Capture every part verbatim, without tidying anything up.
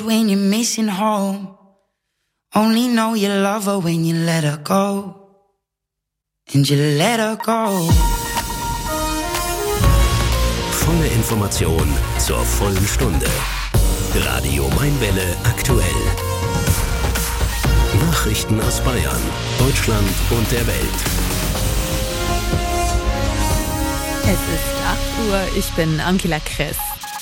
When you're missing home, only know you love her when you let her go. And you let her go. Volle Information zur vollen Stunde. Radio Mainwelle aktuell. Nachrichten aus Bayern, Deutschland und der Welt. Es ist acht Uhr, ich bin Angela Kress.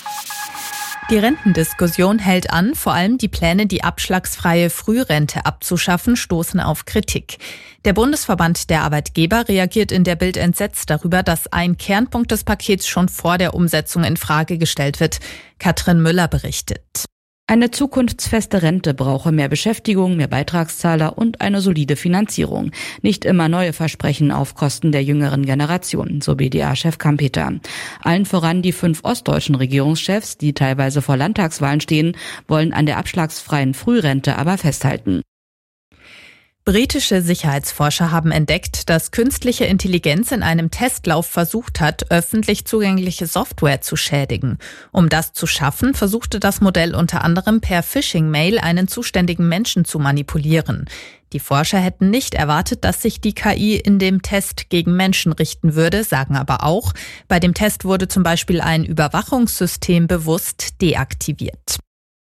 Die Rentendiskussion hält an, vor allem die Pläne, die abschlagsfreie Frührente abzuschaffen, stoßen auf Kritik. Der Bundesverband der Arbeitgeber reagiert in der Bild entsetzt darüber, dass ein Kernpunkt des Pakets schon vor der Umsetzung in Frage gestellt wird. Katrin Müller berichtet. Eine zukunftsfeste Rente brauche mehr Beschäftigung, mehr Beitragszahler und eine solide Finanzierung. Nicht immer neue Versprechen auf Kosten der jüngeren Generation, so B D A-Chef Kampeter. Allen voran die fünf ostdeutschen Regierungschefs, die teilweise vor Landtagswahlen stehen, wollen an der abschlagsfreien Frührente aber festhalten. Britische Sicherheitsforscher haben entdeckt, dass künstliche Intelligenz in einem Testlauf versucht hat, öffentlich zugängliche Software zu schädigen. Um das zu schaffen, versuchte das Modell unter anderem per Phishing-Mail einen zuständigen Menschen zu manipulieren. Die Forscher hätten nicht erwartet, dass sich die K I in dem Test gegen Menschen richten würde, sagen aber auch, bei dem Test wurde zum Beispiel ein Überwachungssystem bewusst deaktiviert.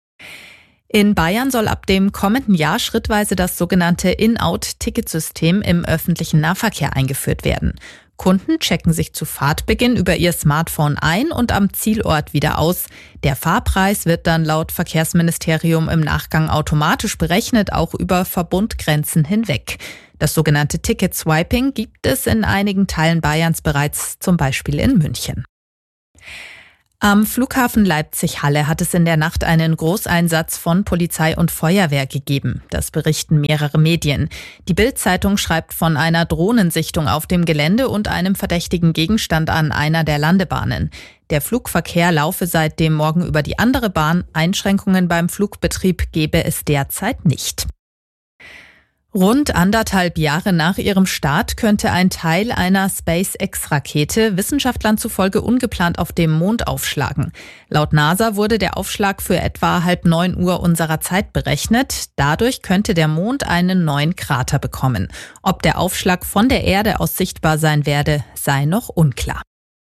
In Bayern soll ab dem kommenden Jahr schrittweise das sogenannte In-Out-Ticketsystem im öffentlichen Nahverkehr eingeführt werden. Kunden checken sich zu Fahrtbeginn über ihr Smartphone ein und am Zielort wieder aus. Der Fahrpreis wird dann laut Verkehrsministerium im Nachgang automatisch berechnet, auch über Verbundgrenzen hinweg. Das sogenannte Ticket-Swiping gibt es in einigen Teilen Bayerns bereits, zum Beispiel in München. Am Flughafen Leipzig-Halle hat es in der Nacht einen Großeinsatz von Polizei und Feuerwehr gegeben. Das berichten mehrere Medien. Die Bild-Zeitung schreibt von einer Drohnensichtung auf dem Gelände und einem verdächtigen Gegenstand an einer der Landebahnen. Der Flugverkehr laufe seit dem Morgen über die andere Bahn. Einschränkungen beim Flugbetrieb gebe es derzeit nicht. Rund anderthalb Jahre nach ihrem Start könnte ein Teil einer SpaceX-Rakete Wissenschaftlern zufolge ungeplant auf dem Mond aufschlagen. Laut NASA wurde der Aufschlag für etwa halb neun Uhr unserer Zeit berechnet. Dadurch könnte der Mond einen neuen Krater bekommen. Ob der Aufschlag von der Erde aus sichtbar sein werde, sei noch unklar.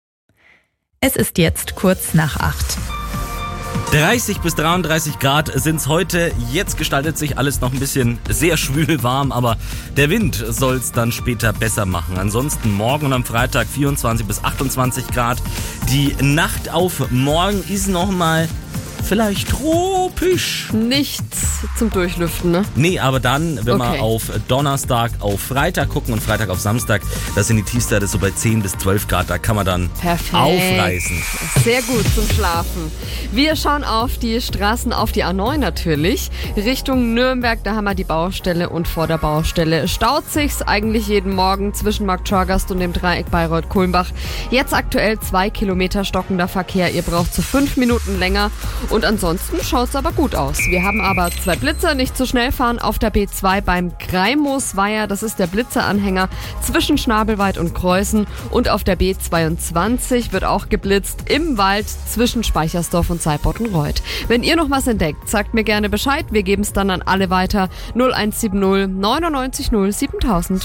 Es ist jetzt kurz nach acht. dreißig bis dreiunddreißig Grad sind's heute. Jetzt gestaltet sich alles noch ein bisschen sehr schwül warm, aber der Wind soll's dann später besser machen. Ansonsten morgen und am Freitag vierundzwanzig bis achtundzwanzig Grad. Die Nacht auf morgen ist nochmal vielleicht tropisch. Nichts zum Durchlüften, ne? Nee, aber dann, wenn Okay. wir auf Donnerstag, auf Freitag gucken und Freitag auf Samstag, da sind die Tiefstwerte so bei zehn bis zwölf Grad, da kann man dann Perfekt. aufreißen. Sehr gut zum Schlafen. Wir schauen auf die Straßen, auf die A neun natürlich. Richtung Nürnberg, da haben wir die Baustelle und vor der Baustelle staut sich's eigentlich jeden Morgen zwischen Marktschorgast und dem Dreieck Bayreuth-Kulmbach. Jetzt aktuell zwei Kilometer stockender Verkehr. Ihr braucht so fünf Minuten länger. Und ansonsten schaut's aber gut aus. Wir haben aber zwei Blitzer, nicht zu schnell fahren auf der B zwei beim Greimosweiher. Das ist der Blitzeranhänger zwischen Schnabelwald und Kreuzen. Und auf der B zweiundzwanzig wird auch geblitzt im Wald zwischen Speichersdorf und Seibotenreuth. Wenn ihr noch was entdeckt, sagt mir gerne Bescheid. Wir geben es dann an alle weiter. null eins sieben null neunundneunzig null siebentausend.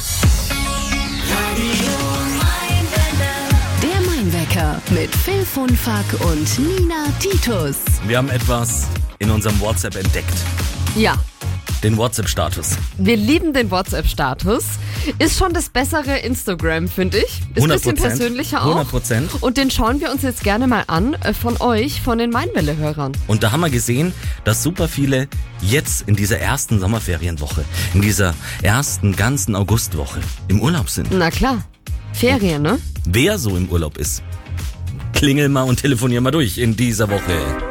Der Mainwecker mit Phil Funfack und Nina Titus. Wir haben etwas in unserem WhatsApp entdeckt. Ja. Den WhatsApp-Status. Wir lieben den WhatsApp-Status. Ist schon das bessere Instagram, finde ich. Ist ein hundert bisschen Prozent. persönlicher auch. hundert Prozent. Und den schauen wir uns jetzt gerne mal an äh, von euch, von den Mainwelle-Hörern. Und da haben wir gesehen, dass super viele jetzt in dieser ersten Sommerferienwoche, in dieser ersten ganzen Augustwoche im Urlaub sind. Na klar. Ferien, ne? Wer so im Urlaub ist, klingel mal und telefonier mal durch in dieser Woche.